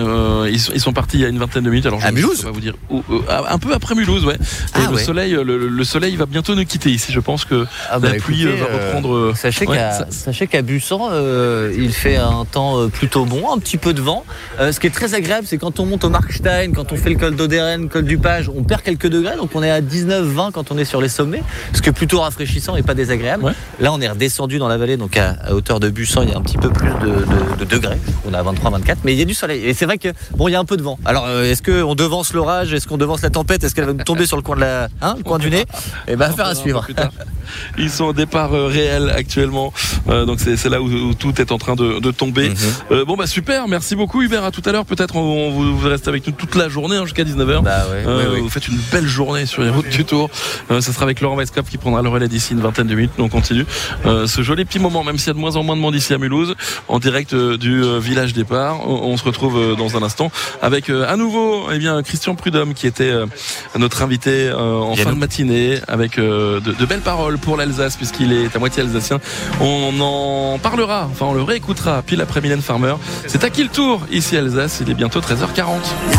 Ils sont partis il y a une vingtaine de minutes. Alors à Mulhouse, on va vous dire un peu après Mulhouse, ouais. Et le soleil va bientôt nous quitter ici. Je pense que la pluie va reprendre. Sachez qu'à Bussan, il fait un temps plutôt bon, un petit peu de vent. Ce qui est très agréable, c'est quand on monte au Markstein, quand on fait le col d'Oderen, col du Page, on perd quelques degrés, donc on est à 19-20 quand on est sur les sommets, ce qui est plutôt rafraîchissant et pas désagréable. Ouais. Là, on est redescendu dans la vallée, donc à hauteur de Bussan, il y a un petit peu plus de degrés. On est à 23-24, mais il y a du soleil. Et c'est vrai que il y a un peu de vent. Alors, est-ce qu'on devance l'orage? Est-ce qu'on devance la tempête? Est-ce qu'elle va nous tomber sur le coin le coin du nez? Et affaire à suivre. Ils sont au départ réel actuellement, donc c'est là où tout est en train de tomber. Super, merci beaucoup Hubert, à tout à l'heure. Peut-être vous restez avec nous toute la journée jusqu'à 19h. Vous faites une belle journée sur les routes du Tour. Ce sera avec Laurent Weisskopf qui prendra le relais d'ici une vingtaine de minutes. Nous on continue ce joli petit moment, même s'il y a de moins en moins de monde ici à Mulhouse, en direct du village départ. On se retrouve dans un instant avec à nouveau Christian Prudhomme qui était notre invité en fin de matinée, avec de belles paroles pour l'Alsace, puisqu'il est à moitié alsacien. On en parlera, on le réécoutera pile après Mylène Farmer. C'est à qui le tour ici à Alsace? Il est bientôt 13h40.